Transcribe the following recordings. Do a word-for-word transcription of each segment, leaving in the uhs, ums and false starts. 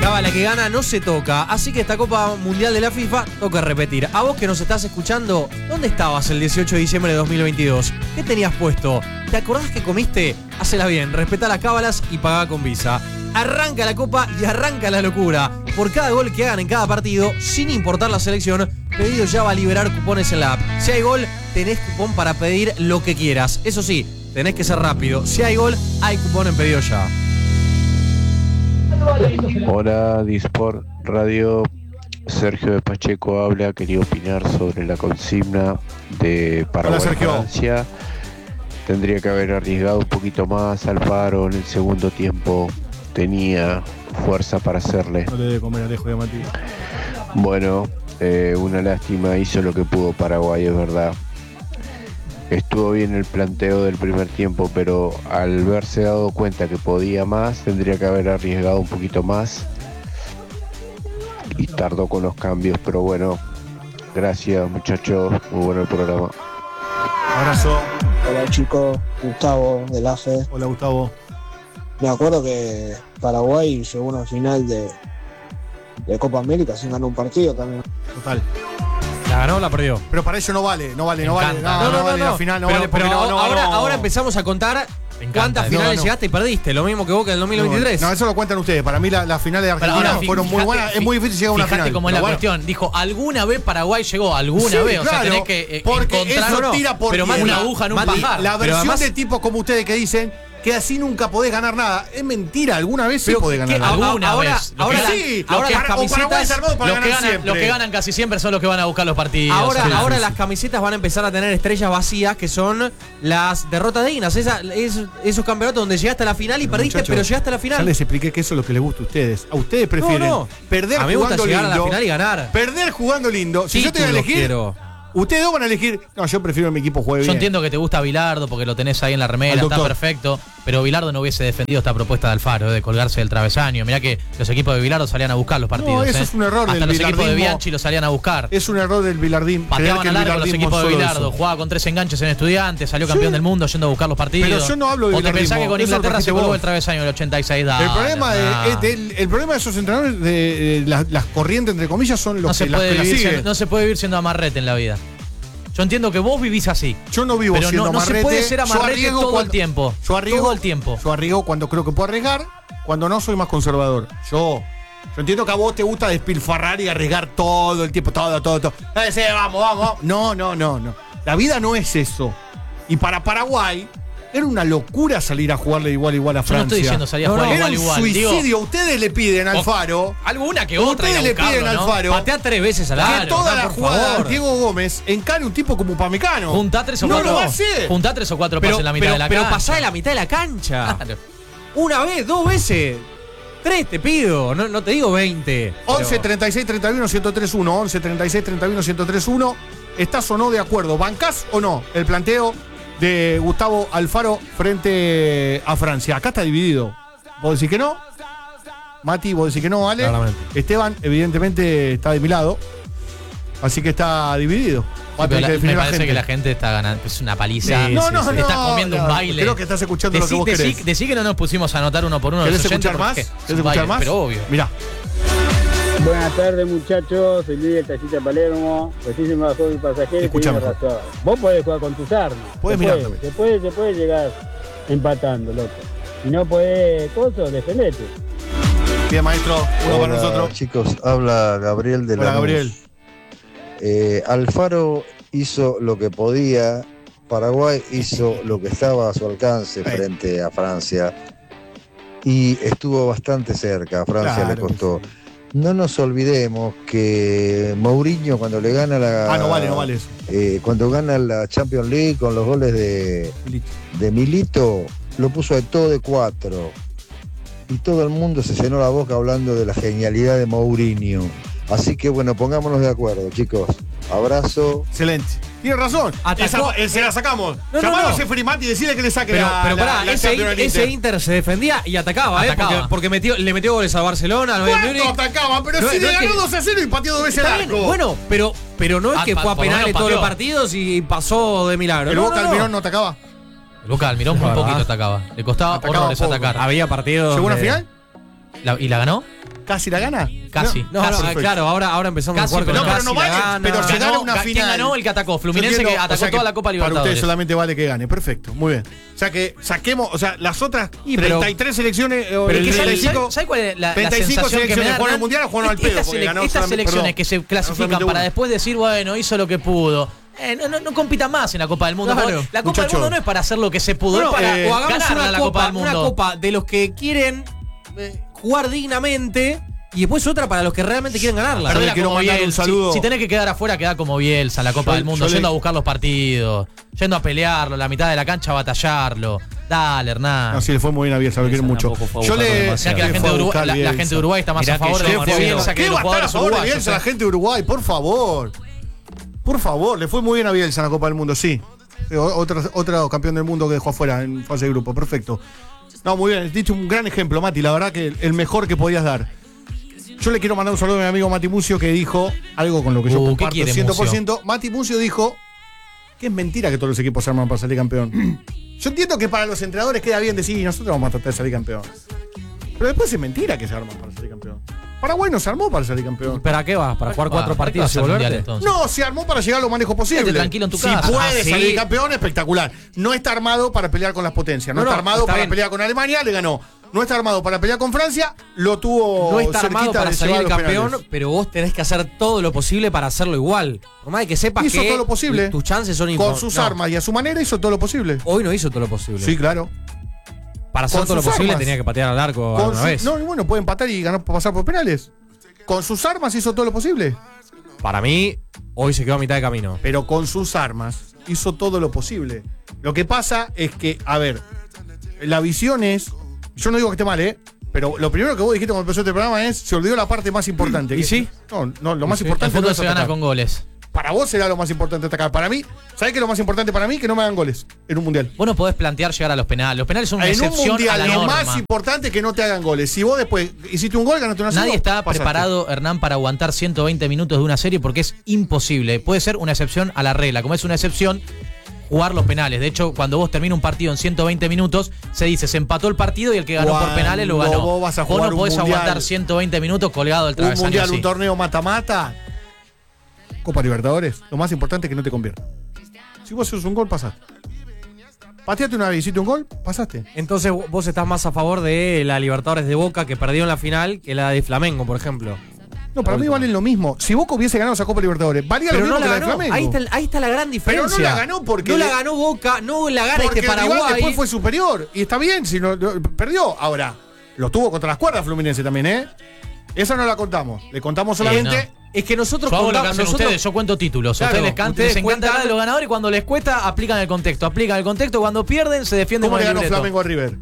cábala que gana no se toca. Así que esta Copa Mundial de la FIFA toca repetir. A vos que nos estás escuchando, ¿dónde estabas el dieciocho de diciembre de dos mil veintidós? ¿Qué tenías puesto? ¿Te acordás que comiste? Hacela bien, respetá las cábalas y pagá con Visa. Arranca la Copa y arranca la locura. Por cada gol que hagan en cada partido, sin importar la selección, Pedido Ya va a liberar cupones en la app. Si hay gol, tenés cupón para pedir lo que quieras. Eso sí, tenés que ser rápido. Si hay gol, hay cupón en Pedido Ya. Hola, Disport Radio. Sergio de Pacheco habla. Quería opinar sobre la consigna de Paraguay-Francia. Tendría que haber arriesgado un poquito más. Alfaro en el segundo tiempo tenía fuerza para hacerle. No le debe comer Alejo y a Matías. Bueno, eh, una lástima. Hizo lo que pudo Paraguay, es verdad. Estuvo bien el planteo del primer tiempo, pero al verse dado cuenta que podía más, tendría que haber arriesgado un poquito más. Y tardó con los cambios, pero bueno, gracias muchachos, muy bueno el programa. Abrazo. Hola chicos, Gustavo del A F E. Hola Gustavo. Me acuerdo que Paraguay llegó a una final de, de Copa América sin ganar un partido también. Total. ¿La ganó o la perdió? Pero para eso no vale, no vale, no vale. No, no, no, no vale la final, no pero, vale. Pero no, no, ahora, no. ahora empezamos a contar cuántas No, finales no. llegaste y perdiste. Lo mismo que vos que en el dos mil veintitrés. No, no, eso lo cuentan ustedes. Para mí las la finales de Argentina ahora, fueron fíjate, muy buenas. Es muy difícil llegar a una fíjate final. cómo es la Pero bueno. cuestión. Dijo, alguna vez Paraguay llegó, alguna Sí, vez. O sea, claro, tenés que eh, porque encontrar eso no, tira por pero más tierra. una aguja en un Mati, pajar. La Pero versión además- de tipos como ustedes que dicen que así nunca podés ganar nada. Es mentira, alguna vez sí Pero podés que- ganar que- nada. Alguna ahora- vez. Lo ahora que sí, ganan- ahora lo que- las Para- o Paraguay camisetas- es armado para los que ganar ganan, siempre. los que ganan casi siempre son los que van a buscar los partidos. Ahora, Sí, ahora sí, las sí. camisetas van a empezar a tener estrellas vacías que son las derrotas dignas. Esa, es, esos campeonatos donde llegaste a la final y perdiste, Muchachos, pero llegaste a la Ya final. les expliqué que eso es lo que les gusta a ustedes. A ustedes prefieren No, no. perder A mí me gusta jugando llegar lindo. a la final y ganar. Perder jugando lindo. Si yo te voy a Títulos elegir, quiero. ustedes dos van a elegir. No, yo prefiero que mi equipo juegue Yo bien. entiendo que te gusta Bilardo porque lo tenés ahí en la Al remera, está doctor. perfecto, pero Bilardo no hubiese defendido esta propuesta de Alfaro, eh, de colgarse del travesaño. Mirá que los equipos de Bilardo salían a buscar los partidos. No, eso eh. es un error Hasta del los equipos de bilardismo. Bianchi los salían a buscar. Es un error del Bilardín. Pateaban creer a que el largo los bilardismo equipos de es solo Bilardo, eso. jugaba con tres enganches en Estudiantes, salió campeón Sí. del mundo yendo a buscar los partidos. Pero yo no hablo de ¿O te pensás bilardismo, que con eso lo Inglaterra se trajiste colgó vos. el travesaño en el ochenta y seis? El Dale, problema, de, nah. es del- el problema de esos entrenadores, de, de las, las corrientes, entre comillas, son los no, se que, las puede que la vivir siguen. siendo, no se puede vivir siendo amarrete en la vida. Yo entiendo que vos vivís así. Yo no vivo Pero siendo no, no se amarrete. puede ser Yo amarrete arriesgo todo el cuando- tiempo. Yo arriesgo, Todo el tiempo. Yo arriesgo cuando creo que puedo arriesgar, cuando no soy más conservador. Yo, yo entiendo que a vos te gusta despilfarrar y arriesgar todo el tiempo, todo, todo, todo. Eh, sí, vamos, vamos, vamos. No, no, no, no. La vida no es eso. Y para Paraguay era una locura salir a jugarle igual igual a Yo no Francia. estoy diciendo salir a No, jugar no, igual era un igual. Digo, suicidio. Ustedes le piden al o- Faro. alguna que otra. Ustedes ir a le buscarlo, piden al ¿no? Faro. Patea tres veces a la Que área, toda por la jugada favor. Diego Gómez encare un tipo como Upamecano. Juntá tres o no cuatro. lo va a hacer. Juntá tres o cuatro Pero, pases en la mitad pero, de la pero cancha. pasá de la mitad de la cancha. Claro. Una vez, dos veces. Tres te pido. No, no te digo veinte. once Pero- treinta y seis treinta y uno ciento tres uno. once treinta y seis treinta y uno ciento tres uno. ¿Estás o no de acuerdo? ¿Bancás o no el planteo de Gustavo Alfaro frente a Francia? Acá está dividido. ¿Vos decís que no? Mati, vos decís que no, Ale. Claramente. Esteban, evidentemente, está de mi lado. Así que está dividido. Va a Pero tener la- que definir me la parece gente. que la gente está ganando. Es una paliza. Sí, No, sí, no, sí. no. Estás comiendo no, un baile. Creo que estás escuchando lo que Decí, vos decí- querés. decí que no nos pusimos a anotar uno por uno. ¿Querés los oyentes, escuchar más? porque es ¿Querés un escuchar baile, más? Pero obvio. Mirá. Buenas tardes muchachos, soy Luis del Tallita Palermo, recién se me bajó mi pasajero y Escuchame. tiene razón. Vos podés jugar con tus armas. Podés se mirarlo. puede, se puede, se puede llegar empatando, loco. Si no podés, coso, defendete. Bien, maestro. Uno para nosotros. Chicos, habla Gabriel de Hola, Lanús. Gabriel. Eh, Alfaro hizo lo que podía, Paraguay hizo lo que estaba a su alcance Ahí. frente a Francia y estuvo bastante cerca, a Francia Claro le que costó. sí. No nos olvidemos que Mourinho cuando le gana la Ah, no vale, no vale eso. eh, cuando gana la Champions League con los goles de, de Milito, lo puso de todo de cuatro. Y todo el mundo se llenó la boca hablando de la genialidad de Mourinho. Así que bueno, pongámonos de acuerdo, chicos. Abrazo. Excelente. Tiene razón. Atacó- Esa, eh, se la sacamos. No, no, Llamalo no. a Seferi Mati y decirle que le saque Pero, la, pero la- pará, la ese, Champions League. ese Inter se defendía y atacaba, Atacaba. ¿eh? Porque, porque metió, le metió goles al Barcelona, al Bayern ¿Cuánto Múnich. atacaba? Pero No, si no le es ganó que- dos a cero y pateó dos veces el Está bien, arco. bueno, pero, pero no es Ah, que pa- fue a por lo penales menos todos los pateó. partidos y pasó de milagro. El No, Boca no, no. Almirón no atacaba. El Boca Almirón muy Es poquito verdad. atacaba. Le costaba Atacaba horrores poco. atacar. Había partidos. ¿Llegó a una de- final? La- ¿Y la ganó? ¿Casi la gana? Casi. No, no, casi. claro, ahora, ahora empezamos Casi, a jugar con pero no, casi pero no la vale, gana. pero Ganó, llegar a una ga- final. ¿Quién ganó? El que atacó. Fluminense Yo entiendo, que atacó o sea que toda la Copa Para Libertadores. ustedes solamente vale que gane. Perfecto, muy bien. O sea que saquemos, o sea, las otras Y, pero- treinta y tres selecciones, o pero el- treinta y el- cinco, ¿Sabe cuál es la, la treinta y cinco sensación que me selecciones da? jugaron al Hernán? mundial o jugaron al pedo, Estas, porque sele- ganó estas solamente- selecciones perdón, que se ganó clasifican solamente para uno. después decir, bueno, hizo lo que pudo. Eh, no, no, no compitan más en la Copa del Mundo. Claro. La Copa Muchacho. del Mundo no es para hacer lo que se pudo, No, es para eh, o hagamos ganar una la copa, Copa del una Mundo. copa de los que quieren eh, jugar dignamente y después otra para los que realmente quieren ganarla. Yo le Perdela quiero como mandar un Bielsa. saludo. Si, si tenés que quedar afuera, queda como Bielsa en la Copa Yo- del Mundo, yo le- yendo a buscar los partidos, yendo a pelearlo, la mitad de la cancha a batallarlo. Dale, Hernán. No, sí, le fue muy bien a Bielsa, lo quiero mucho. tampoco fue a Yo buscarlo le. demasiado. O sea que la le gente, fue de a Uruguay, buscar la, la Bielsa. gente de Uruguay está más Mirá a que favor yo de ¿Qué Matías fue? Bielsa que ¿Qué de va los a estar a jugadores favor de uruguayos. Bielsa la eh. gente de Uruguay? Por favor. Por favor, le fue muy bien a Bielsa en la Copa del Mundo, sí. Eh, Otro, otro campeón del mundo que dejó afuera en fase de grupo, perfecto. No, muy bien, has dicho un gran ejemplo, Mati, la verdad que el mejor que podías dar. Yo le quiero mandar un saludo a mi amigo Mati Mucio que dijo algo con lo que yo Uh, ¿qué comparto quiere, cien por ciento. Mati Mucio dijo que es mentira que todos los equipos se arman para salir campeón. Yo entiendo que para los entrenadores queda bien decir, nosotros vamos a tratar de salir campeón. Pero después es mentira que se arman para salir campeón. Paraguay no se armó para salir campeón. ¿Para qué vas? ¿Para jugar cuatro Ah, ¿para qué partidos y vas al mundial, volverte? entonces? No, se armó para llegar a lo más lejos posible. Quédate tranquilo en tu si casa. puede Ah, sí. salir campeón, espectacular. No está armado para pelear con las potencias. No, No, está no, armado está para bien. pelear con Alemania, le ganó. No está armado para pelear con Francia, lo tuvo No está armado cerquita para de salir llevar a los campeón, penales. pero vos tenés que hacer todo lo posible para hacerlo igual. Por más de que sepas Hizo que todo lo posible. tus chances son Con info- sus no, armas y a su manera hizo todo lo posible. Hoy no hizo todo lo posible. Sí, claro. Para hacer con todo lo sus posible armas. tenía que patear al arco Con alguna su- vez. no, y bueno, puede empatar y ganar pasar por penales. Con sus armas hizo todo lo posible. Para mí, hoy se quedó a mitad de camino. Pero con sus armas hizo todo lo posible. Lo que pasa es que, a ver, la visión es. Yo no digo que esté mal, ¿eh? Pero lo primero que vos dijiste cuando empezó este programa es. Se olvidó la parte más importante. ¿Y que- sí? No, no, lo más sí. El importante no fútbol es se gana atacar. con goles. Para vos será lo más importante atacar. Para mí, ¿sabés qué es lo más importante para mí? Que no me hagan goles en un mundial. Vos no podés plantear llegar a los penales. Los penales son una En un excepción a mundial la lo norma. más importante es que no te hagan goles. Si vos después hiciste un gol, ganaste una Nadie cero, está pasaste. preparado, Hernán, para aguantar ciento veinte minutos de una serie porque es imposible. Puede ser una excepción a la regla. Como es una excepción, jugar los penales. De hecho, cuando vos termina un partido en ciento veinte minutos, se dice, se empató el partido y el que ganó por Cuando penales lo ganó. vos vas a jugar no un podés mundial, aguantar ciento veinte minutos colgado del Un travesaño mundial, así. un torneo mata-mata. Copa Libertadores. Lo más importante es que no te convierta. Si vos haces un gol, pasaste. Pateate una vez, hiciste un gol, pasaste. Entonces vos estás más a favor de la Libertadores de Boca que perdió en la final que la de Flamengo, por ejemplo. No, para mí valen lo mismo. Si Boca hubiese ganado esa Copa Libertadores, valía Pero lo mismo no que la la de ganó. Flamengo. Ahí está, el- ahí está la gran diferencia. Pero no la ganó porque No la le- ganó Boca, no la gana Porque este el rival Paraguay. después fue superior. Y está bien, si no, no- perdió. Ahora, lo tuvo contra las cuerdas Fluminense también, ¿eh? Esa no la contamos. Le contamos solamente. no. Es que nosotros Yo hago lo que contamos- hacen nosotros- ustedes, yo cuento títulos. Claro, ustedes les, can- ustedes les encanta cuentan- ganar de los ganadores y cuando les cuesta, aplican el contexto. Aplican el contexto, cuando pierden, se defienden ¿Cómo con le el ganó libreto. Flamengo a River?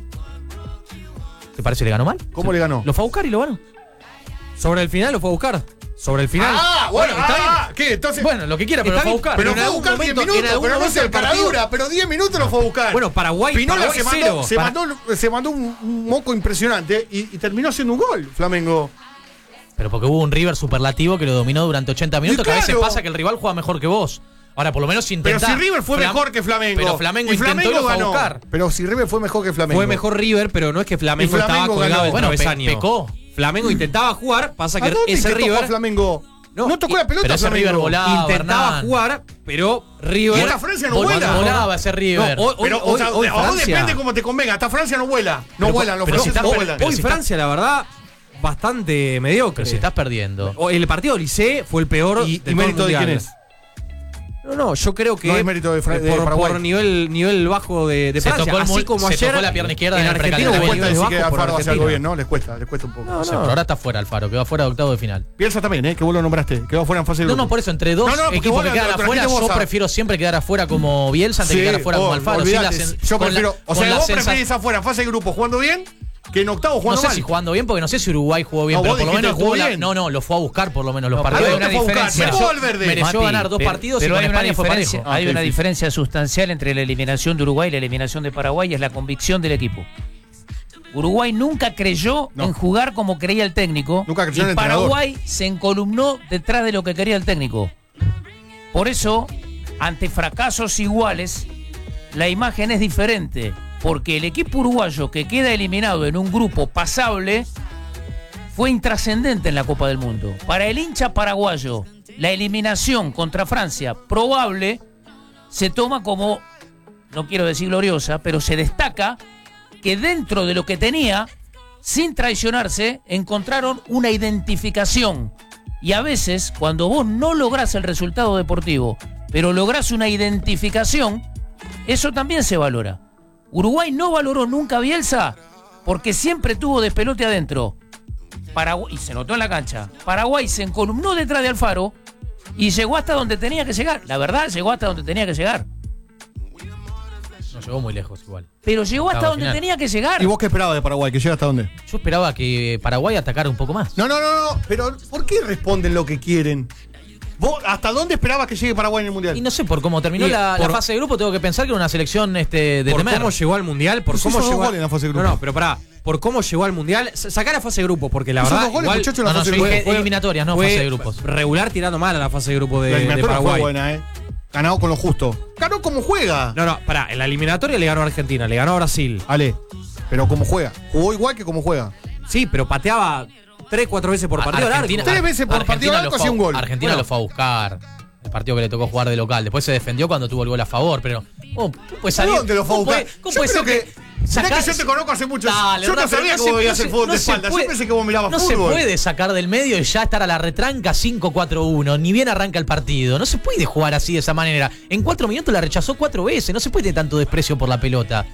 ¿Te parece que le ganó mal? ¿Cómo le ganó? Lo fue a buscar y lo ganó. Sobre el final lo fue a buscar. Sobre el final. Ah, bueno, Bueno, está ah, ¿qué? Entonces. Bueno, lo que quiera, pero lo Está fue a bien, buscar. pero en fue a algún buscar diez momento- en minutos, algún pero no momento se del partido- caradura, pero diez minutos lo fue a buscar. Bueno, Paraguay, Pinola Paraguay se mandó, cero. se, Para- mandó, se mandó un, un moco impresionante y, y terminó haciendo un gol, Flamengo. Pero porque hubo un River superlativo que lo dominó durante ochenta minutos, Y que a veces claro. pasa que el rival juega mejor que vos. Ahora, por lo menos Pero intentá. si River fue Flam- mejor que Flamengo. Pero Flamengo y intentó Flamengo y lo fue a ganó. buscar. Pero si River fue mejor que Flamengo. Fue mejor River, pero no es que Flamengo, Y Flamengo estaba colgado ganó. del Bueno, pe- travesaño. pecó. Flamengo intentaba jugar, pasa ¿A que dónde ese que tocó River Flamengo? No, No, tocó la pelota pero ese Flamengo. River volaba. intentaba Hernán. jugar, pero River. Y esta Francia no Vol- vuela. volaba ese River. No, hoy- Pero, hoy- o sea, hoy a vos Francia- depende cómo te convenga. Hasta Francia no vuela. No Pero- vuelan, los pero si franceses está- no pero- vuelan. pero Hoy si está- Francia, la verdad, bastante mediocre. Pero si estás perdiendo. O- El partido de Olysée fue el peor. ¿Y, de todo y mérito el de quién mundial. es? No, no, yo creo que No es mérito de Fra- eh, de por, Paraguay. por nivel, nivel bajo de, de Se Francia. tocó el Así mul- como se ayer tocó la pierna izquierda en en el Argentina Les hubo precalentamiento. cuesta niveles decir que bajos por Alfaro hace algo Argentina. bien, ¿no? Les cuesta, les cuesta un poco. No, sé, pero ahora está fuera Alfaro, quedó fuera de octavo de final. Bielsa también, ¿eh? Que vos lo nombraste. Quedó fuera en fase de No, grupo. no, por eso, entre dos No, no, porque equipos vos que lo- quedan lo afuera, trajiste vos yo a- prefiero siempre quedar afuera como Bielsa antes Sí, que quedar afuera como oh, Alfaro. sin la olvidate. sen- Yo con la- prefiero. O con sea, la vos sensa- preferís afuera en fase de grupo jugando bien que en octavo No jugando sé mal. si jugando bien, porque no sé si Uruguay jugó bien, No, pero vos por lo dijiste menos que jugó tuvo la- bien. No, no, lo fue a buscar por lo menos los No, partidos. pero ¿A dónde hay una fue a buscar? diferencia. Mejor Valverde. Mereció Mati, ganar dos pero- partidos y pero con hay una España fue diferencia, parejo. hay Ah, una qué diferencia sustancial entre la eliminación de Uruguay y la eliminación de Paraguay, y es la convicción del equipo. Uruguay nunca creyó No. en jugar como creía el técnico. Nunca creyó en y el entrenador. Paraguay se encolumnó detrás de lo que quería el técnico. Por eso, ante fracasos iguales, la imagen es diferente. Porque el equipo uruguayo que queda eliminado en un grupo pasable fue intrascendente en la Copa del Mundo. Para el hincha paraguayo, la eliminación contra Francia, probable, se toma como, no quiero decir gloriosa, pero se destaca que dentro de lo que tenía, sin traicionarse, encontraron una identificación. Y a veces, cuando vos no lográs el resultado deportivo, pero lográs una identificación, eso también se valora. Uruguay no valoró nunca a Bielsa porque siempre tuvo despelote adentro. Paraguay, y se notó en la cancha. Paraguay se encolumnó detrás de Alfaro y llegó hasta donde tenía que llegar. La verdad, llegó hasta donde tenía que llegar. No llegó muy lejos igual. Pero llegó hasta Estaba donde final. tenía que llegar. ¿Y vos qué esperabas de Paraguay? ¿Que llegue hasta dónde? Yo esperaba que Paraguay atacara un poco más. No, no, no, no. Pero ¿por qué responden lo que quieren? ¿Vos hasta dónde esperabas que llegue Paraguay en el Mundial? Y no sé, por cómo terminó Y la, por- la fase de grupo, tengo que pensar que era una selección este, de por temer. cómo llegó al Mundial, por Hizo cómo dos llegó goles en la fase de grupo. No, no, pero pará, por cómo llegó al Mundial, s- sacá la fase de grupo, porque la Hizo verdad dos goles, igual muchacho, en la No, no, fase de yo grupo. dije eliminatorias, no fue fase de grupos. regular tirando mal a la fase de grupo de, La de eliminatoria fue Paraguay. buena, ¿eh? Ganado con lo justo. Ganó como juega. No, no, pará, en la eliminatoria le ganó a Argentina, le ganó a Brasil. Ale, pero como juega. Jugó igual que como juega. Sí, pero pateaba tres, cuatro veces por partido al arco. Argentina, Tres veces por partido Argentina al arco lo hacía fue- un gol. Argentina Bueno. lo fue a buscar. El partido que le tocó jugar de local. Después se defendió cuando tuvo el gol a favor, pero. ¿Cómo puede salir? ¿Dónde lo fue a ¿Cómo buscar? puede- ¿Cómo Yo puede creo ser que. Mirá sacás- que yo te conozco hace muchos Dale, Yo no Hernán, pero sabía no que se- vos veías no el se- fútbol no de se espalda. Yo puede- pensé que vos mirabas No fútbol. se puede sacar del medio y ya estar a la retranca cinco cuatro uno. Ni bien arranca el partido. No se puede jugar así de esa manera. En cuatro minutos la rechazó cuatro veces. No se puede tener tanto desprecio por la pelota.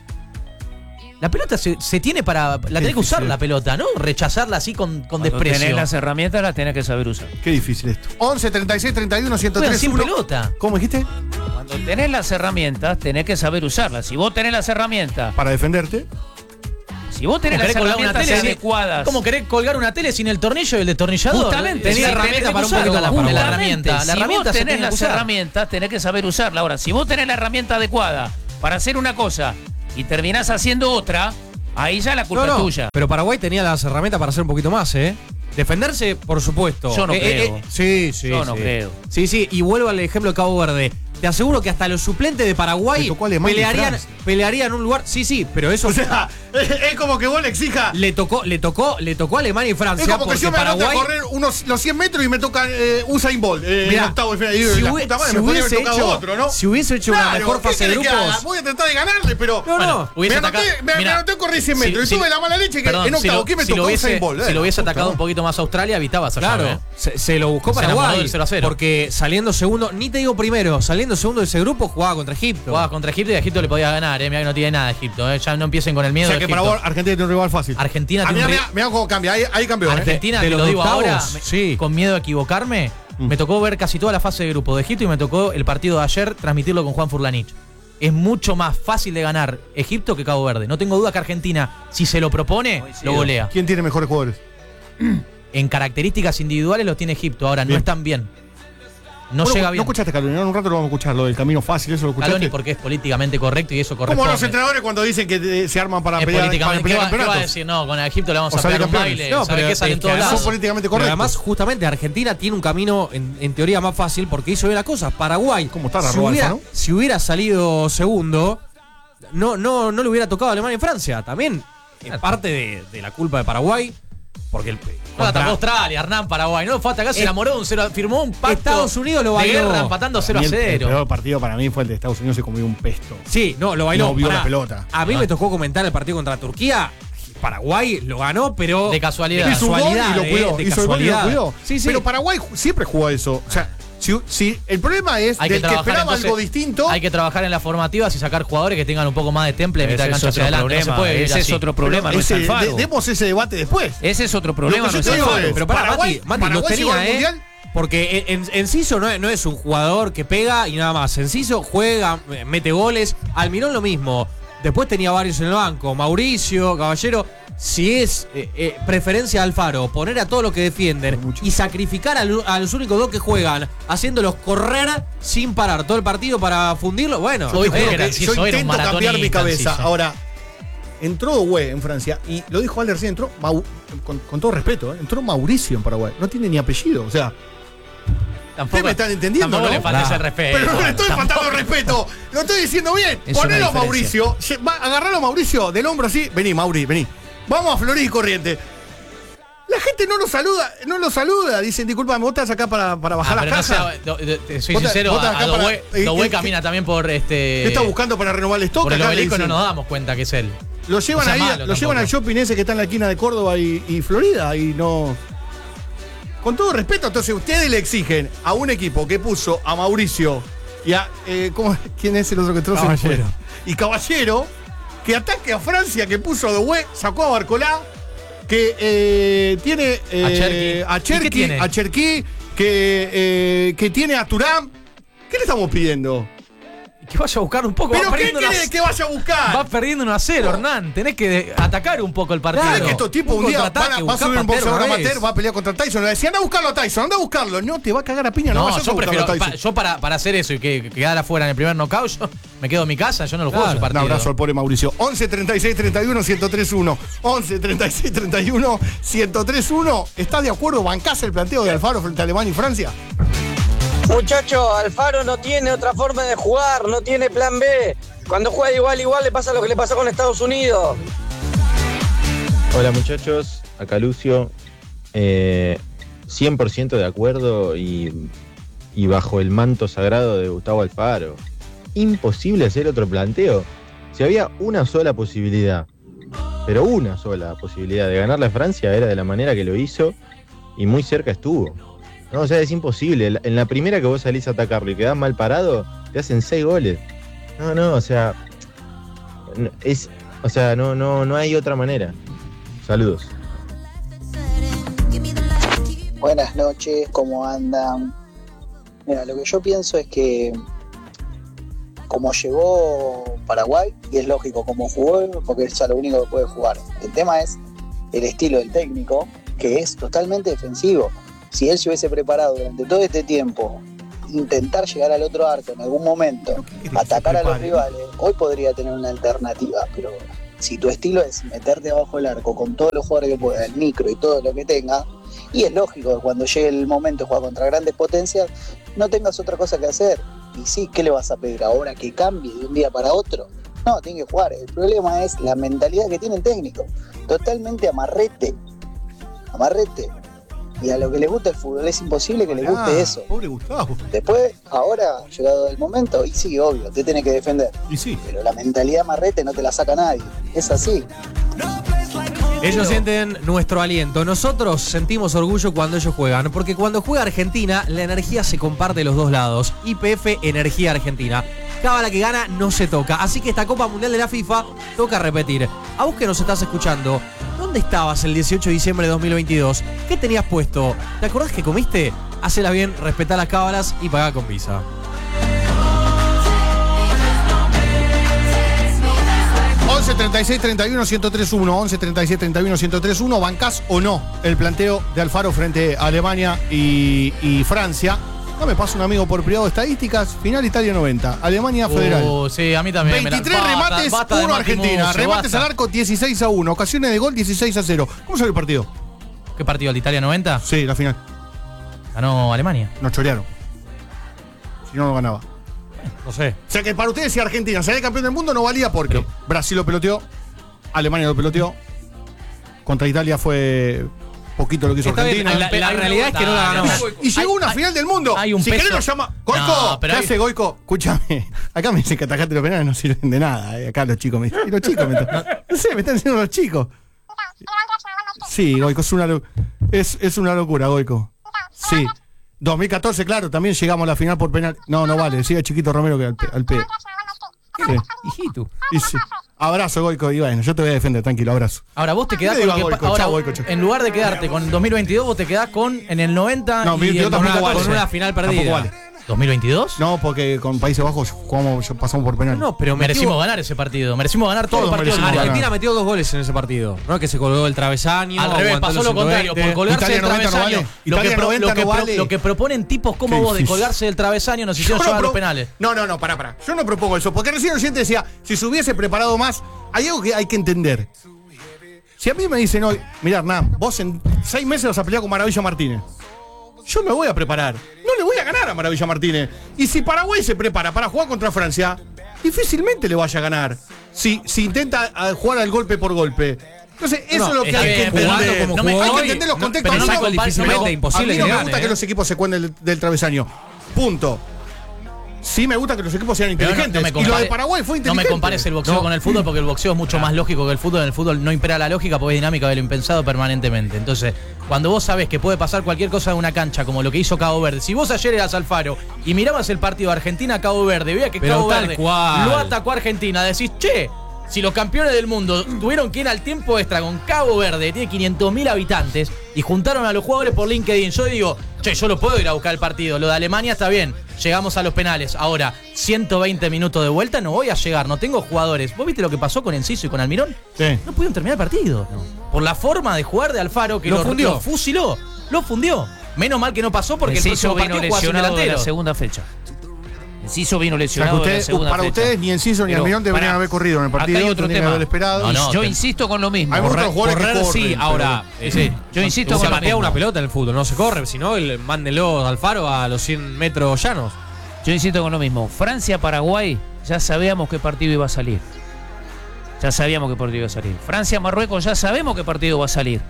La pelota se, se tiene para. La tenés que usar la pelota, ¿no? Rechazarla así con, con Cuando desprecio. tenés las herramientas, las tenés que saber usar. Qué difícil esto. once, treinta y seis, treinta y uno, ciento Juegan tres, sin uno. pelota. ¿Cómo dijiste? Cuando tenés las herramientas, tenés que saber usarlas. Si vos tenés las herramientas, Para defenderte. si vos tenés ¿Cómo las querés colgar una herramientas tele sin- adecuadas. ¿Cómo querés colgar una tele sin el tornillo y el destornillador? Justamente, Tenés sí, herramienta tenés que para un usarla, poquito la, justamente. la herramienta. La si herramienta vos se tenés tiene que las usar. herramientas, tenés que saber usarla. Ahora, si vos tenés la herramienta adecuada para hacer una cosa y terminás haciendo otra, ahí ya la culpa No, no, es tuya. pero Paraguay tenía las herramientas para hacer un poquito más, ¿eh? Defenderse, por supuesto. Yo no Eh, creo. eh, eh, sí, sí. Yo no sí. creo. Sí, sí, y vuelvo al ejemplo de Cabo Verde. Te aseguro que hasta los suplentes de Le Paraguay tocó Alemania y pelearían, Francia. pelearían un lugar. Sí, sí, pero eso. O sea, es como que vos le exijas. le tocó, le tocó, le tocó a Alemania y Francia. Es como que porque yo me anoto a Paraguay. correr unos, los cien metros y me toca eh, Usain Bolt. Eh, Mirá, en octavo de final. Y si la hubie- puta madre, si me podría hubiese haber tocado hecho- otro, ¿no? si hubiese hecho una mejor ¿qué fase de querés que grupos- haga? Voy a tratar de ganarle, pero. No, no. Me hubiese anoté, atacado- me, me mirá, anoté a correr cien si- metros si- y tuve la mala leche que Perdón, en si octavo. lo- ¿Qué me si lo tocó? hubiese, Usain Bolt. si Eh, lo hubiese puta atacado madre. un poquito más a Australia, evitabas allá, Claro, ¿eh? se, se lo buscó Se enamoró Paraguay. del cero a cero. Porque saliendo segundo, ni te digo primero, saliendo segundo de ese grupo jugaba contra Egipto. Jugabas contra Egipto y a Egipto le podía ganar, ¿eh? Mirá que no tiene nada Egipto, ¿eh? Ya no empiecen con el O miedo sea de que para Egipto. vos Argentina tiene un rival fácil. Argentina Ah, tiene mirá, un mirá, ri- mirá cómo cambia. Ahí, ahí cambió. ¿eh? Argentina, de te los lo digo octavos, ahora, me- sí. con miedo a equivocarme, Mm. me tocó ver casi toda la fase de grupo de Egipto y me tocó el partido de ayer transmitirlo con Juan Furlanich. Es mucho más fácil de ganar Egipto que Cabo Verde. No tengo duda que Argentina, si se lo propone, lo golea. ¿Quién tiene mejores jugadores? En características individuales lo tiene Egipto. Ahora, no Bien. están bien. No Bueno, llega bien. No escuchaste, Caloni. En un rato lo vamos a escuchar. Lo del camino fácil, eso lo escuchaste. Caloni porque es políticamente correcto y eso corresponde. Como los entrenadores cuando dicen que eh, se arman para Es pelear, para políticamente. ¿Qué pelear va, qué va a campeonatos. decir? No, con Egipto le vamos O a salir pegar un campeones. baile. No, ¿Sabe pero qué sale es en que todos además- lados? Son políticamente Pero correctos. además, justamente, Argentina tiene un camino, en, en teoría, más fácil porque hizo bien las cosas. Paraguay, ¿Cómo está la si, roba hubiera, esa, no? si hubiera salido segundo, no, no, no le hubiera tocado a Alemania y Francia. También es parte de, de la culpa de Paraguay. Porque el, No, contra- atacó Australia, Hernán, Paraguay. No, fue a atacar, se Eh, enamoró, un cero, firmó un pacto Estados Unidos lo de bailó. guerra empatando cero a Para mí el- El cero. peor partido para mí fue el de Estados Unidos, se comió un pesto. Sí, no, lo bailó. No vio Pará, la pelota. A mí Ah. me tocó comentar el partido contra Turquía. Paraguay lo ganó, pero. De casualidad. De Hizo un gol casualidad, y lo eh, cuidó. de Hizo el gol y lo casualidad. cuidó. Sí, sí. Pero Paraguay ju- siempre jugó a eso. O sea, si, si el problema es Hay que del que, trabajar esperaba entonces- algo distinto. Hay que trabajar en las formativas y sacar jugadores que tengan un poco más de temple de mitad de Ese es cancha hacia otro adelante. No se problema, puede vivir ese es así. otro problema, no es Ese- Alfaro. de- demos ese debate después. Ese es otro problema, Lo que no yo es te digo Alfaro. es- Pero para Paraguay- Mati, Mati Paraguay los llegó al tenía, ¿eh? Mundial. Porque en- Enciso no es, no es un jugador que pega y nada más. Enciso juega, eh, mete goles. Almirón lo mismo. Después tenía varios en el banco. Mauricio, Caballero. Si es eh, eh, preferencia de Alfaro, poner a todos los que defienden y sacrificar a, lo- a los únicos dos que juegan, haciéndolos correr sin parar todo el partido para fundirlo, bueno. Yo Te dije juro que que Enciso yo era un intento cambiar mi maratonista, cabeza. Enciso. Ahora, entró Doué en Francia y lo dijo Alder, sí, entró Mau- con, con todo respeto, ¿eh? Entró Mauricio en Paraguay. No tiene ni apellido. O sea, Tampoco, ustedes me están entendiendo, tampoco ¿no? le falta Pará. ese respeto. pero no le estoy Tampoco. faltando respeto. Lo estoy diciendo bien. Es una Ponelo a diferencia. Mauricio. lle- va- Agarralo a Mauricio del hombro así. Vení, Mauri, vení. Vamos a Florida y Corriente. La gente aparte no lo saluda, no lo saluda. Dicen, disculpa, vos estás acá para, para bajar Ah, las pero no cajas. sé, do- do- te soy Vos te- sincero, vos a, estás acá a para- Dobué eh, Dobué eh, camina también por este. ¿Qué está buscando para renovar el stock? Por el Acá le obelisco y no dicen. nos damos cuenta que es él. Lo llevan No sea ahí, malo lo tampoco. llevan al shopping ese que está en la esquina de Córdoba y, y Florida y no. Con todo respeto, entonces ustedes le exigen a un equipo que puso a Mauricio y a. Eh, ¿cómo, ¿Quién es el otro que trajo? Caballero. Y Caballero, que ataque a Francia, que puso a Doué, sacó a Barcolá, que eh, tiene eh, A Cherki. a ¿Y qué Cherki, tiene? a Cherki, que, eh, que tiene a Turán. ¿Qué le estamos pidiendo? Que vaya a buscar un poco. ¿Pero va qué perdiendo querés unas- que vaya a buscar? Va perdiendo uno a cero, Hernán. Tenés que de- atacar un poco el partido. Claro, que estos tipos un, día van a, contraataque, va a buscar subir un Pantero boxeador una vez. amateur, va a pelear contra Tyson. Le decía, anda a buscarlo a Tyson, anda a buscarlo. No, te va a cagar a piña, no, No, vayas yo a buscarlo prefiero. a Tyson. pa- yo para, para hacer eso y que, que quedar afuera en el primer knockout, yo me quedo en mi casa, yo no lo juego Claro, ese Un partido. abrazo al pobre Mauricio. once treinta y seis treinta y uno ciento tres uno. once treinta y seis treinta y uno ciento tres uno. ¿Estás de acuerdo? ¿Bancás el planteo de Alfaro frente a Alemania y Francia? Muchacho, Alfaro no tiene otra forma de jugar, no tiene plan B. Cuando juega igual, igual le pasa lo que le pasó con Estados Unidos. Hola muchachos, acá Lucio. Eh, cien por ciento de acuerdo y, y bajo el manto sagrado de Gustavo Alfaro. Imposible hacer otro planteo. Si había una sola posibilidad, pero una sola posibilidad de ganarle a Francia, era de la manera que lo hizo y muy cerca estuvo. No, o sea, es imposible. En la primera que vos salís a atacarlo y quedás mal parado, te hacen seis goles. No, no, o sea, no, es, o sea, no, no, no hay otra manera. Saludos. Buenas noches, ¿cómo andan? Mira, lo que yo pienso es que como llegó Paraguay, y es lógico como jugó, porque es a lo único que puede jugar. El tema es el estilo del técnico, que es totalmente defensivo. Si él se hubiese preparado durante todo este tiempo, intentar llegar al otro arco en algún momento, atacar a los rivales, hoy podría tener una alternativa, pero si tu estilo es meterte abajo del arco con todos los jugadores que pueda, el micro y todo lo que tenga, y es lógico que cuando llegue el momento de jugar contra grandes potencias, no tengas otra cosa que hacer. Y sí, ¿qué le vas a pedir ahora? ¿Que cambie de un día para otro? No, tiene que jugar. El problema es la mentalidad que tiene el técnico. Totalmente amarrete. Amarrete. Y a lo que le gusta el fútbol es imposible que le guste Ah, eso. Pobre Gustavo. Después, ahora, llegado el momento, y sí, obvio, te tiene que defender. Y sí. Pero la mentalidad amarrete no te la saca nadie. Es así. Ellos sienten nuestro aliento. Nosotros sentimos orgullo cuando ellos juegan. Porque cuando juega Argentina, la energía se comparte de los dos lados. Y P F, Energía Argentina. Cábala que gana no se toca. Así que esta Copa Mundial de la FIFA toca repetir. A vos que nos estás escuchando, ¿dónde estabas el dieciocho de diciembre de dos mil veintidós? ¿Qué tenías puesto? ¿Te acordás que comiste? Hacela bien, respetá las cábalas y pagá con pizza. once treinta y seis treinta y uno ciento tres uno. once treinta y seis treinta y uno ciento tres uno. ¿Bancás o no el planteo de Alfaro frente a Alemania y, y Francia? No me pasa un amigo por privado de estadísticas. Final Italia noventa. Alemania Federal. Uh, sí, a mí también. me la- veintitrés basta, remates, basta de uno Argentina. Matimucho, Remates basta. al arco dieciséis a uno. Ocasiones de gol dieciséis a cero. ¿Cómo salió el partido? ¿Qué partido? ¿El de Italia noventa? Sí, la final. Ganó Alemania. Nos chorearon. Si no, no ganaba. No sé. O sea que para ustedes, si Argentina salía campeón del mundo, no valía porque Brasil lo peloteó, Alemania lo peloteó. Contra Italia fue poquito lo que hizo Está bien, Argentina. la- la realidad es que no la ganó. Y llegó Hay- una hay- final del mundo. hay un si peso- querés lo llama. Goico, No, pero ¿qué hay- hace Goico? Escúchame. Acá me dicen que atajaste los penales no sirven de nada. eh. Acá los chicos me dicen. Y los chicos me están. No sé, me están diciendo los chicos. Sí, Goico, es una, lo- es, es una locura, Goico. Sí. dos mil catorce, claro, también llegamos a la final por penal. No, no vale, sigue Chiquito Romero que al, pe- al pedo. Sí. Hijito. Y sí. Abrazo, Goico, y bueno, yo te voy a defender, tranquilo, abrazo. Ahora vos te quedás Le con digo lo a que Goico, pa- ahora, chau, Goico, chau. en lugar de quedarte con dos mil veintidós, vos te quedás con en el noventa No, y yo el tampoco dos mil catorce. vale. Con una final Tampoco perdida. vale. ¿dos mil veintidós? No, porque con Países Bajos jugamos, pasamos por penal. No, pero Merecimos metió- ganar ese partido. Merecimos ganar todo el Todos partido del merecimos Mundial. ganar. Argentina metió dos goles en ese partido. No que se colgó el travesaño. Al revés, aguantó pasó los lo contrario. ciento veinte. Por colgarse Italia del noventa no travesaño. vale. Lo, que Italia pro- noventa lo, que no pro- vale. lo que proponen tipos como Qué vos de difícil. colgarse del travesaño nos Yo hicieron no llevar a los pro- penales. No, no, no, pará, pará. Yo no propongo eso. Porque recién el oyente decía, si se hubiese preparado más, hay algo que hay que entender. Si a mí me dicen hoy, mirá, Hernán, vos en seis meses vas a pelear con Maravilla Martínez. Yo me voy a preparar. No le voy a ganar a Maravilla Martínez. Y si Paraguay se prepara para jugar contra Francia, difícilmente le vaya a ganar. Si, si intenta ah, jugar al golpe por golpe. Entonces, eso No, es lo que está hay bien, que pero entender. como No me- jugó hay que hoy, entender los no, contextos. pero A mí saco no- difícilmente a mí imposible no que me gane, gusta ¿eh? que los equipos se cuenten del, del travesaño. Punto. Sí me gusta que los equipos sean Pero no- inteligentes. no me y lo de compare- Paraguay fue No inteligente. me compares el boxeo No. con el fútbol porque el boxeo es mucho más lógico que el fútbol. En el fútbol no impera la lógica porque es dinámica de lo impensado permanentemente. Entonces, cuando vos sabés que puede pasar cualquier cosa en una cancha, como lo que hizo Cabo Verde, si vos ayer eras Alfaro y mirabas el partido Argentina-Cabo Verde, veía que Pero Cabo tal Verde cual. lo atacó a Argentina, decís, che, si los campeones del mundo tuvieron que ir al tiempo extra con Cabo Verde, tiene quinientos mil habitantes, y juntaron a los jugadores por LinkedIn, yo digo, che, yo lo puedo ir a buscar el partido. Lo de Alemania está bien, llegamos a los penales. Ahora, ciento veinte minutos de vuelta, no voy a llegar, no tengo jugadores. ¿Vos viste lo que pasó con Enciso y con Almirón? Sí. No pudieron terminar el partido. Por la forma de jugar de Alfaro, que Lo lo, fundió. lo fusiló, lo fundió. Menos mal que no pasó porque el Enciso próximo vino partido juega sin lesionado de la delantero. segunda fecha. Enciso vino O sea, que lesionado de la ustedes- segunda para fecha. ustedes ni Enciso ni Pero, Almirón deberían pará, haber corrido en el partido. Acá hay otro tendrían tema. que haber esperado. No, no, Yo te- insisto con lo mismo. Hay muchos Correr, jugadores que correr, sí, corren, ahora. pero- eh, sí. Yo insisto Se con lo patea mismo. una pelota en el fútbol, no se corre, si no, el- mándenlo al Faro a los cien metros llanos. Yo insisto con lo mismo. Francia-Paraguay, ya sabíamos qué partido iba a salir. Ya sabíamos qué partido iba a salir. Francia-Marruecos, ya sabemos qué partido va a salir.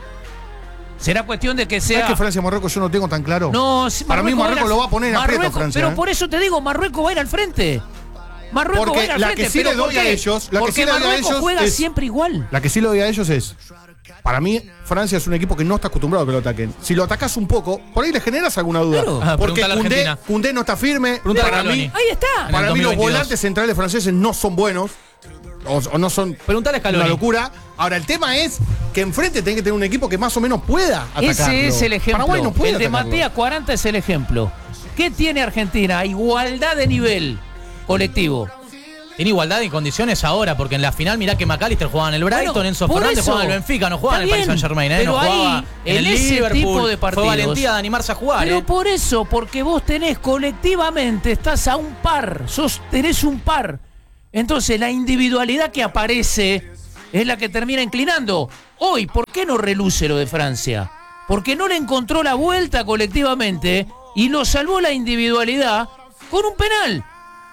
Será cuestión de que sea. ¿Sabes que Francia-Marruecos yo no tengo tan claro? No, si Para mí va a ir Marruecos al- lo va a poner en aprieto Marruecos, Francia. Pero ¿eh? por eso te digo, Marruecos va a ir al frente. Marruecos Porque va a ir al la frente. que sí pero le doy ¿por a qué? ellos- la que Porque sí le doy a Marruecos ellos juega es- siempre igual. La que sí le doy a ellos es. Para mí, Francia es un equipo que no está acostumbrado a que lo ataquen. Si lo atacas un poco, por ahí le generas alguna duda. Claro. Ah, Porque preguntale a Koundé, Argentina. Koundé no está firme. Preguntale Para a Scaloni. mí, Ahí está. En el para mí los dos mil veintidós. volantes centrales franceses no son buenos. O, o no son Preguntale a Scaloni. una locura. Ahora, el tema es que enfrente tenés que tener un equipo que más o menos pueda atacarlo. Ese es el ejemplo. Paraguay no puede el de atacarlo. Matías cuarenta es el ejemplo. ¿Qué tiene Argentina? Igualdad de nivel colectivo. Tiene igualdad de condiciones ahora, porque en la final mirá que McAllister jugaba en el Brighton, Bueno, Enzo por Fernández eso. jugaba en el Benfica, no jugaba en el Está Paris bien, Saint Germain, ¿eh? pero no jugaba ahí, en el en ese Liverpool. tipo de Fue partidos. valentía de animarse a jugar, Pero ¿eh? por eso, porque vos tenés colectivamente, estás a un par, sos, tenés un par. Entonces la individualidad que aparece es la que termina inclinando. Hoy, ¿por qué no reluce lo de Francia? Porque no le encontró la vuelta colectivamente y lo salvó la individualidad con un penal.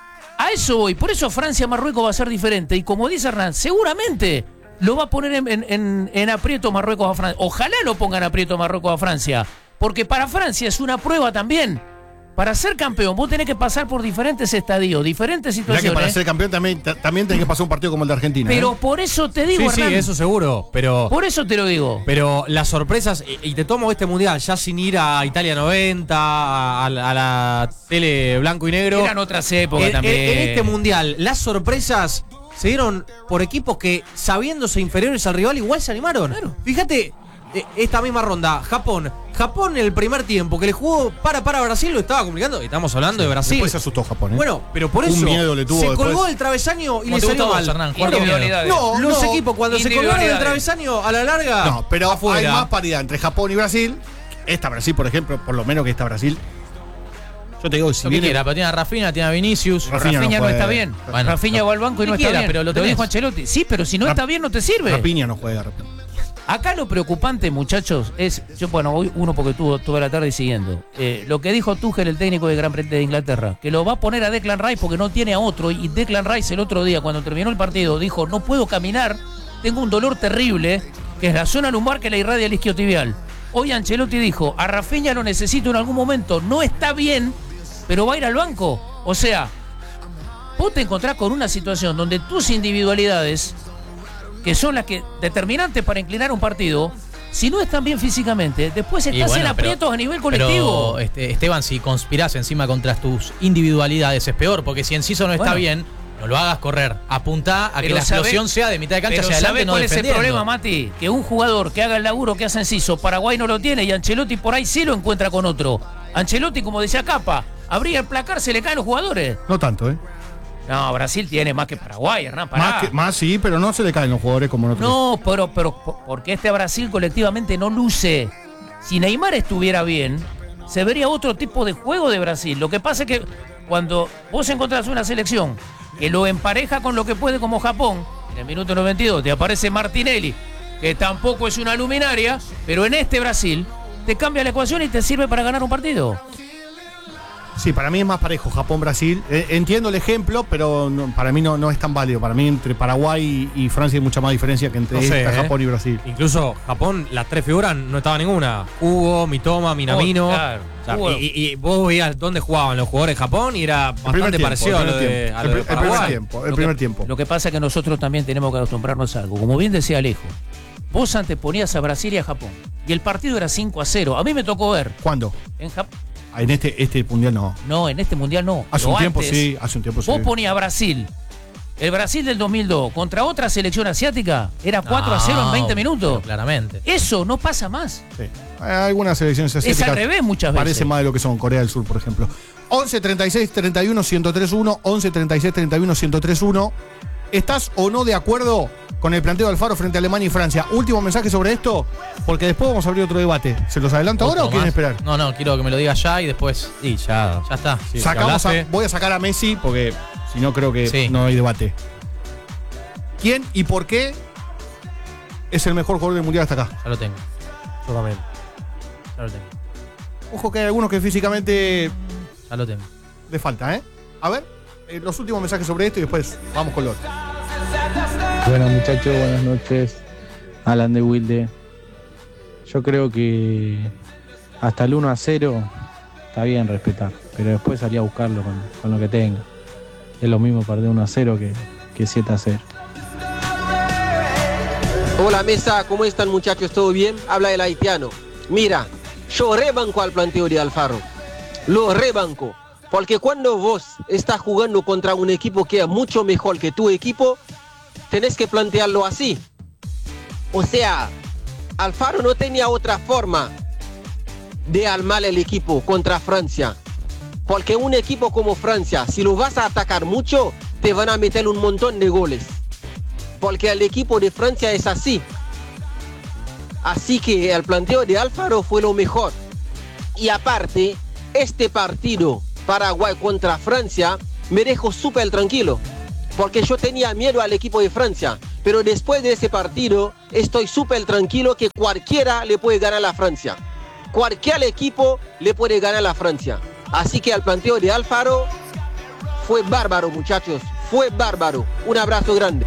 A eso voy. Por eso Francia-Marruecos va a ser diferente. Y como dice Hernán, seguramente lo va a poner en, en- en- en aprieto Marruecos a Francia. Ojalá lo pongan aprieto Marruecos a Francia. Porque para Francia es una prueba también. Para ser campeón, vos tenés que pasar por diferentes estadios, diferentes Mirá situaciones. que para ser campeón también, ta- también tenés que pasar un partido como el de Argentina. Pero ¿eh? por eso te digo, Sí, sí, Hernán. eso seguro, pero... Por eso te lo digo. Pero las sorpresas, y y te tomo este mundial ya sin ir a Italia noventa, a, a la- a la tele blanco y negro. Eran otras épocas En, también. en- en este mundial, las sorpresas se dieron por equipos que, sabiéndose inferiores al rival, igual se animaron. Fíjate, eh, esta misma ronda, Japón. Japón en el primer tiempo que le jugó para para Brasil lo estaba complicando. Estamos hablando de Brasil. Después se asustó Japón, ¿eh? Bueno, pero por Un eso miedo le tuvo se después. colgó el travesaño y ¿Cómo le te salió gustó a vos, mal. Hernán? Jugar con miedo. No, Los no. equipos cuando se colgaron el Individualidades. travesaño a la larga. No, pero afuera. hay más paridad entre Japón y Brasil. Esta Brasil, por ejemplo, por lo menos que esta Brasil. Yo te digo que si Lo que viene. quiera, pero tiene a Rafinha, tiene a Vinicius. Rafinha Rafinha no no, juega. está bien. Bueno, Rafinha no. va al banco y no Ni está quiera, bien. pero lo Te tenés. dijo Ancelotti. Sí, pero si no Rap- está bien, no te sirve. Rapiña no juega, Rapiña. Acá lo preocupante, muchachos, es, yo bueno, hoy uno porque estuvo toda la tarde siguiendo, eh, lo que dijo Tuchel, el técnico de Gran Bretaña de Inglaterra, que lo va a poner a Declan Rice porque no tiene a otro, y Declan Rice el otro día, cuando terminó el partido, dijo, no puedo caminar, tengo un dolor terrible, que es la zona lumbar que la irradia el isquiotibial. Hoy Ancelotti dijo, a Rafinha lo necesito en algún momento, no está bien, pero va a ir al banco. O sea, vos te encontrás con una situación donde tus individualidades, que son las que determinantes para inclinar un partido, si no están bien físicamente, después Y estás bueno, en aprietos pero- a nivel colectivo. Pero, este, Esteban, si conspirás encima contra tus individualidades es peor, porque si Enciso no está Bueno. bien, no lo hagas correr. Apuntá a que Pero la sabe- explosión sea de mitad de cancha Pero hacia adelante, ¿sabés no cuál es el defendiendo. problema, Mati? Que un jugador que haga el laburo que hace Enciso, Paraguay no lo tiene y Ancelotti por ahí sí lo encuentra con otro. Ancelotti, como decía Capa, abría el placar, se le caen los jugadores. No tanto, ¿eh? No, Brasil tiene más que Paraguay, Hernán, pará. Más, que- más sí, pero no se le caen los jugadores como en otros. No, pero, pero po- porque este Brasil colectivamente no luce. Si Neymar estuviera bien, se vería otro tipo de juego de Brasil. Lo que pasa es que cuando vos encontrás una selección que lo empareja con lo que puede como Japón, en el minuto noventa y dos te aparece Martinelli, que tampoco es una luminaria, pero en este Brasil te cambia la ecuación y te sirve para ganar un partido. Sí, para mí es más parejo Japón-Brasil. Eh, entiendo el ejemplo, pero no, para mí no, no es tan válido. Para mí entre Paraguay y Francia hay mucha más diferencia que entre No sé, esta, ¿eh? Japón y Brasil. Incluso Japón, las tres figuras no estaba ninguna. Hugo, Mitoma, Minamino. Oh, claro. O sea, Hugo. y, y- y vos veías dónde jugaban los jugadores de Japón y era bastante tiempo, parecido a el lo primer de, tiempo. a lo El de pri- el primer Paraguay. tiempo. El Lo primer que, tiempo. Lo que pasa es que nosotros también tenemos que acostumbrarnos a algo. Como bien decía Alejo, vos antes ponías a Brasil y a Japón. Y el partido era cinco a cero. A mí me tocó ver. ¿Cuándo? En Japón. Ah, en este, este mundial no. No, en este mundial no. Hace Pero un tiempo antes, sí, hace un tiempo sí. Vos ponías a Brasil. El Brasil del dos mil dos contra otra selección asiática era cuatro a cero en veinte minutos. pero claramente. Eso no pasa más. Sí. Hay algunas selecciones asiáticas. Es al revés muchas veces. Parece más de lo que son Corea del Sur, por ejemplo. once treinta y seis treinta y uno ciento tres uno, once treinta y seis treinta y uno ciento tres uno. ¿Estás o no de acuerdo con el planteo de Alfaro frente a Alemania y Francia? Último mensaje sobre esto, porque después vamos a abrir otro debate. ¿Se los adelanto ahora Otro o quieren más. esperar? No, no, quiero que me lo digas ya y después. Sí, ya. Ya está. Sí, Sacamos a- hablaste. voy a sacar a Messi porque si no creo que Sí. no hay debate. ¿Quién y por qué es el mejor jugador del mundial hasta acá? Ya lo tengo. Yo también. Ya lo tengo. Ojo que hay algunos que físicamente Ya lo tengo. le falta, ¿eh? A ver, eh, los últimos mensajes sobre esto y después vamos con lo otro. Bueno, muchachos, buenas noches. Alan de Wilde. Yo creo que hasta el uno a cero está bien respetar, pero después salir a buscarlo con, con lo que tenga. Es lo mismo perder uno a cero que, que siete a cero. Hola mesa, ¿cómo están muchachos? ¿Todo bien? Habla el haitiano. Mira, yo rebanco al planteo de Alfaro. Lo rebanco. Porque cuando vos estás jugando contra un equipo que es mucho mejor que tu equipo, tenés que plantearlo así. O sea, Alfaro no tenía otra forma de armar el equipo contra Francia. Porque un equipo como Francia, si lo vas a atacar mucho, te van a meter un montón de goles. Porque el equipo de Francia es así. Así que el planteo de Alfaro fue lo mejor. Y aparte, este partido Paraguay contra Francia me dejó súper tranquilo. Porque yo tenía miedo al equipo de Francia. Pero después de ese partido, estoy súper tranquilo que cualquiera le puede ganar a Francia. Cualquier equipo le puede ganar a Francia. Así que el planteo de Alfaro fue bárbaro, muchachos. Fue bárbaro. Un abrazo grande.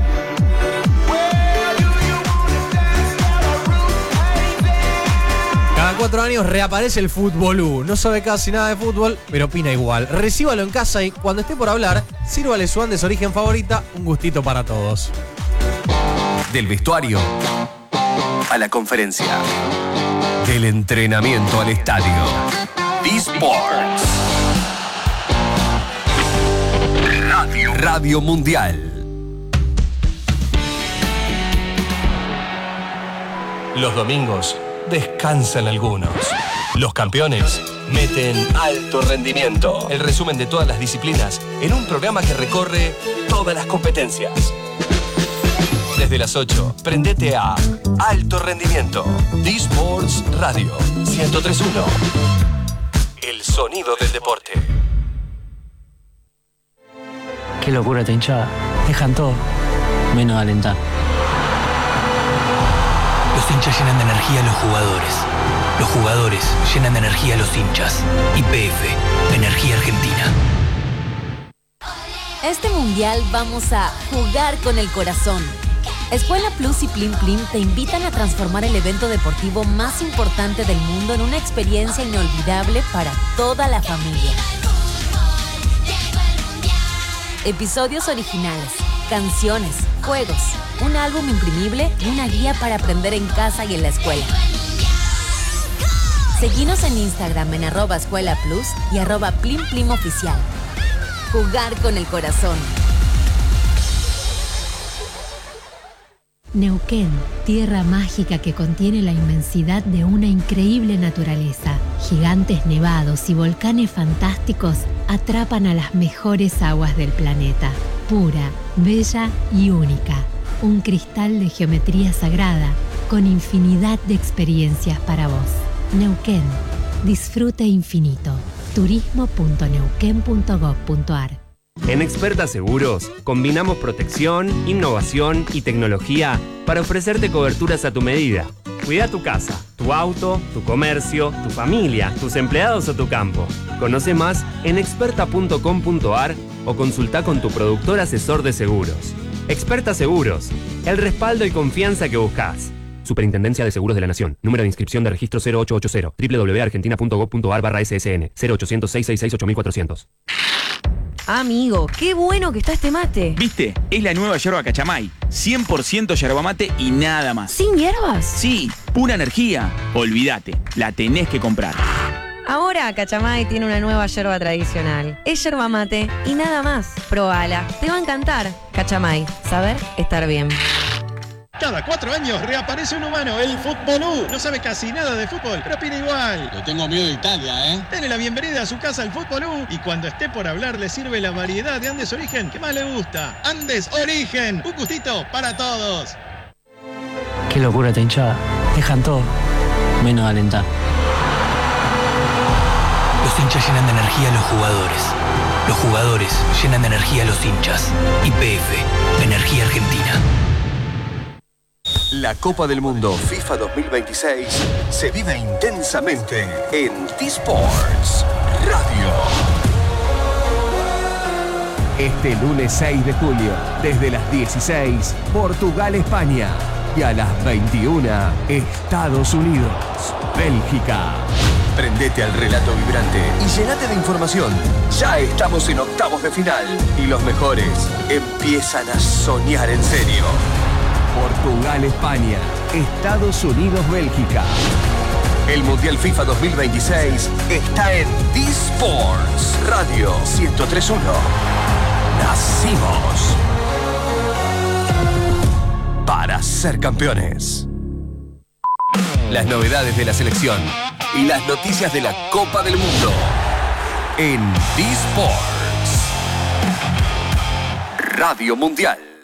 Cada cuatro años reaparece el Fútbolú. No sabe casi nada de fútbol, pero opina igual. Recíbalo en casa y cuando esté por hablar, sírvale su Andes origen favorita. Un gustito para todos. Del vestuario a la conferencia. Del entrenamiento al estadio. eSports. Radio. Radio Mundial. Los domingos descansan algunos. Los campeones meten alto rendimiento. El resumen de todas las disciplinas en un programa que recorre todas las competencias. Desde las ocho, prendete a Alto Rendimiento. eSports Radio ciento tres punto uno. El sonido del deporte. Qué locura esta hinchada. Dejan todo, menos alentar. Los hinchas llenan de energía a los jugadores. Los jugadores llenan de energía a los hinchas. Y P F, Energía Argentina. Este mundial vamos a jugar con el corazón. Escuela Plus y Plim Plim te invitan a transformar el evento deportivo más importante del mundo en una experiencia inolvidable para toda la familia. Episodios originales, canciones, juegos, un álbum imprimible y una guía para aprender en casa y en la escuela. Seguinos en Instagram en arroba Escuela Plus y arroba Plim Plim Oficial. Jugar con el corazón. Neuquén, tierra mágica que contiene la inmensidad de una increíble naturaleza. Gigantes nevados y volcanes fantásticos atrapan a las mejores aguas del planeta. Pura, bella y única. Un cristal de geometría sagrada con infinidad de experiencias para vos. Neuquén, disfrute infinito. turismo punto neuquén punto gob punto ar. En Experta Seguros, combinamos protección, innovación y tecnología para ofrecerte coberturas a tu medida. Cuida tu casa, tu tu auto, tu comercio, tu familia, tus empleados o tu campo. Conoce más en experta punto com punto ar o consulta con tu productor asesor de seguros. Experta Seguros, el respaldo y confianza que buscas. Superintendencia de Seguros de la Nación. Número de inscripción de registro cero ocho ocho cero. doble u doble u doble u punto argentina punto gov punto ar barra S S N. cero ochocientos, seiscientos sesenta y seis, ocho mil cuatrocientos. Amigo, qué bueno que está este mate. ¿Viste? Es la nueva yerba Cachamay. cien por ciento yerba mate y nada más. ¿Sin hierbas? Sí, pura energía. Olvídate, la tenés que comprar. Ahora Cachamay tiene una nueva yerba tradicional. Es yerba mate y nada más. Probala, te va a encantar. Cachamay, saber estar bien. Cada cuatro años reaparece un humano, el Futbolú. No sabe casi nada de fútbol, pero opina igual. Le tengo miedo de Italia, ¿eh? Dele la bienvenida a su casa al Futbolú y cuando esté por hablar le sirve la variedad de Andes Origen que más le gusta. Andes Origen, un gustito para todos. Qué locura esta hinchada. Dejan todo, menos alentar. Los hinchas llenan de energía a los jugadores. Los jugadores llenan de energía a los hinchas. Y P F, Energía Argentina. La Copa del Mundo FIFA dos mil veintiséis se vive intensamente en T-Sports Radio. Este lunes seis de julio, desde las dieciséis, Portugal-España. Y a las veintiuna, Estados Unidos, Bélgica. Prendete al relato vibrante y llenate de información. Ya estamos en octavos de final y los mejores empiezan a soñar en serio. Portugal-España, Estados Unidos-Bélgica. El Mundial FIFA dos mil veintiséis está en T-Sports Radio ciento tres punto uno. Nacimos para ser campeones. Las novedades de la selección y las noticias de la Copa del Mundo en T-Sports Radio Mundial.